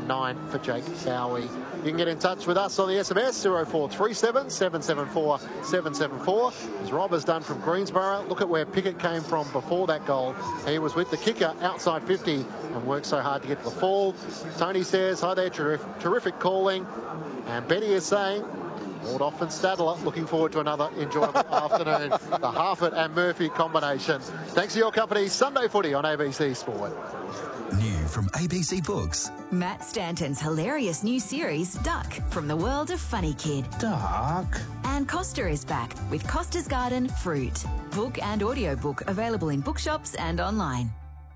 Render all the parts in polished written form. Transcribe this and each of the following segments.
and 9 for Jake Bowie. You can get in touch with us on the SMS 0437 774 774. As Rob has done from Greensborough, look at where Pickett came from before that goal. He was with the kicker outside 50 and worked so hard to get to the fall. Tony says, hi there, terrific calling. And Betty is saying, Waldorf and Stadler, looking forward to another enjoyable afternoon. The Harford and Murphy combination. Thanks for your company. Sunday Footy on ABC Sport. New from ABC Books. Matt Stanton's hilarious new series, Duck, from the world of Funny Kid. Duck. And Costa is back with Costa's Garden Fruit. Book and audiobook available in bookshops and online.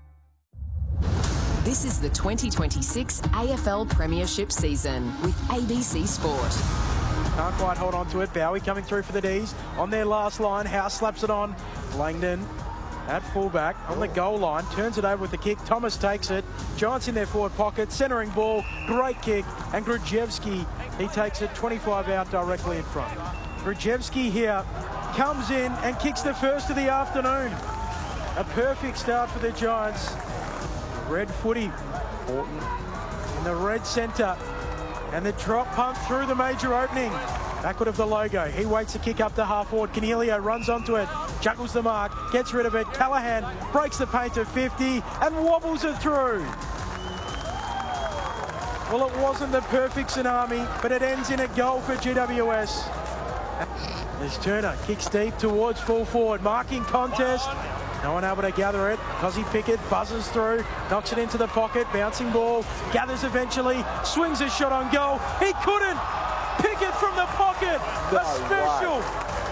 This is the 2026 AFL Premiership season with ABC Sport. Can't quite hold on to it. Bowie coming through for the D's. On their last line, House slaps it on. Langdon at fullback on the goal line. Turns it over with the kick. Thomas takes it. Giants in their forward pocket. Centering ball. Great kick. And Grudjevski, he takes it 25 out directly in front. Grudjevski here comes in and kicks the first of the afternoon. A perfect start for the Giants. Red footy. Horton in the red centre. And the drop pump through the major opening. Backward of the logo. He waits to kick up to half forward. Canelio runs onto it. Juggles the mark. Gets rid of it. Callaghan breaks the paint to 50 and wobbles it through. Well, it wasn't the perfect tsunami, but it ends in a goal for GWS. There's Turner. Kicks deep towards full forward. Marking contest. No one able to gather it. Cozzy Pickett buzzes through, knocks it into the pocket, bouncing ball, gathers eventually, swings a shot on goal. He couldn't! Pickett from the pocket! A special!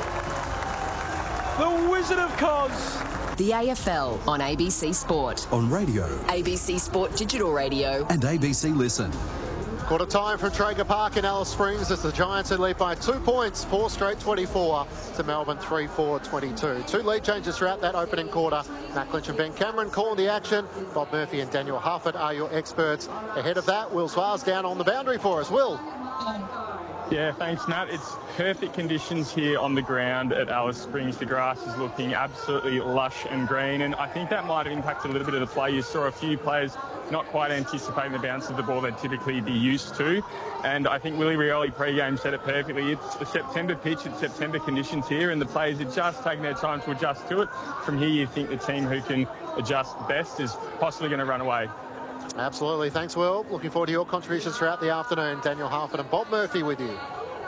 The Wizard of Cos. The AFL on ABC Sport. On radio. ABC Sport Digital Radio. And ABC Listen. Quarter time from Traeger Park in Alice Springs as the Giants had lead by 2 points, 4 straight 24 to Melbourne 3-4 22. 2 lead changes throughout that opening quarter. Matt Clinch and Ben Cameron calling the action. Bob Murphy and Daniel Harford are your experts. Ahead of that, Will Swars down on the boundary for us. Will. Yeah, thanks, Matt. It's perfect conditions here on the ground at Alice Springs. The grass is looking absolutely lush and green, and I think that might have impacted a little bit of the play. You saw a few players not quite anticipating the bounce of the ball they'd typically be used to, and I think Willie Rioli pre-game said it perfectly. It's a September pitch, it's September conditions here, and the players are just taking their time to adjust to it. From here, you think the team who can adjust best is possibly going to run away. Absolutely. Thanks, Will. Looking forward to your contributions throughout the afternoon. Daniel Harford and Bob Murphy with you.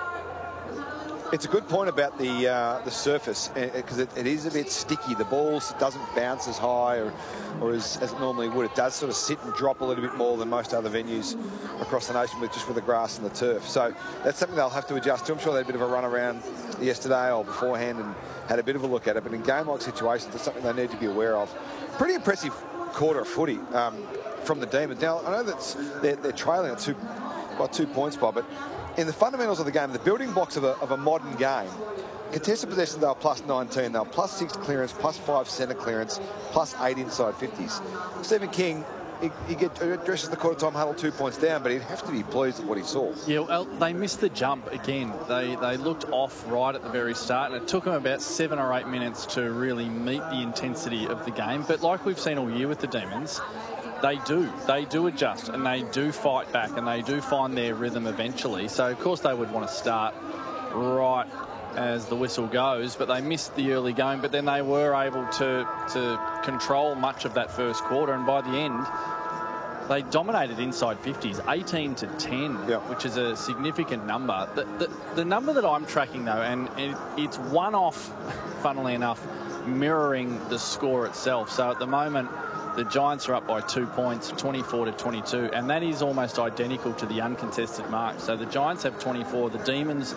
It's a good point about the surface, because it is a bit sticky. The ball doesn't bounce as high or as it normally would. It does sort of sit and drop a little bit more than most other venues across the nation with the grass and the turf. So that's something they'll have to adjust to. I'm sure they had a bit of a run around yesterday or beforehand and had a bit of a look at it. But in game-like situations, it's something they need to be aware of. Pretty impressive quarter of footy from the Demons. Now, I know that they're trailing by 2 points, Bob, but in the fundamentals of the game, the building blocks of a modern game, contested possession, they were plus 19, they were plus 6 clearance, plus 5 centre clearance, plus 8 inside 50s. Stephen King, he addresses the quarter time huddle 2 points down, but he'd have to be pleased with what he saw. Yeah, well, they missed the jump again. They looked off right at the very start, and it took them about 7 or 8 minutes to really meet the intensity of the game. But like we've seen all year with the Demons, they do adjust, and they do fight back, and they do find their rhythm eventually. So, of course, they would want to start right as the whistle goes, but they missed the early going. But then they were able to control much of that first quarter, and by the end, they dominated inside 50s, 18-10, which is a significant number. The number that I'm tracking, though, and it's one off, funnily enough, mirroring the score itself. So at the moment, the Giants are up by 2 points, 24-22, and that is almost identical to the uncontested mark. So the Giants have 24, the Demons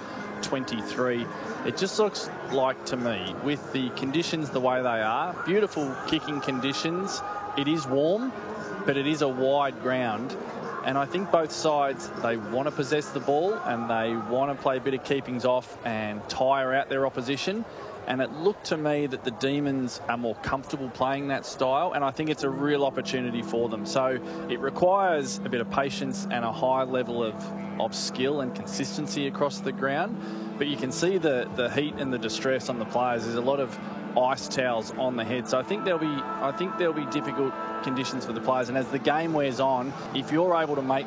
23. It just looks like to me, with the conditions the way they are, beautiful kicking conditions, it is warm, but it is a wide ground. And I think both sides, they want to possess the ball and they want to play a bit of keepings off and tire out their opposition. And it looked to me that the Demons are more comfortable playing that style, and I think it's a real opportunity for them. So it requires a bit of patience and a high level of skill and consistency across the ground. But you can see the heat and the distress on the players. There's a lot of ice towels on the head. So I think there'll be difficult conditions for the players. And as the game wears on, if you're able to make